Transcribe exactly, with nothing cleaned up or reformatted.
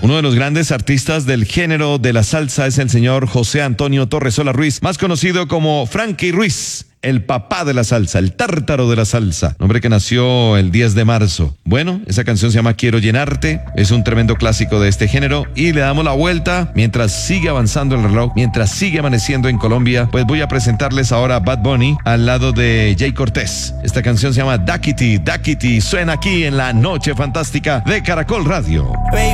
Uno de los grandes artistas del género de la salsa es el señor José Antonio Torresola Ruiz, más conocido como Frankie Ruiz. El papá de la salsa, el tártaro de la salsa, nombre que nació el diez de marzo. Bueno, esa canción se llama Quiero Llenarte, es un tremendo clásico de este género y le damos la vuelta mientras sigue avanzando el reloj, mientras sigue amaneciendo en Colombia, pues voy a presentarles ahora a Bad Bunny al lado de Jay Cortés. Esta canción se llama Daquiti, Daquiti, suena aquí en la Noche Fantástica de Caracol Radio. Baby.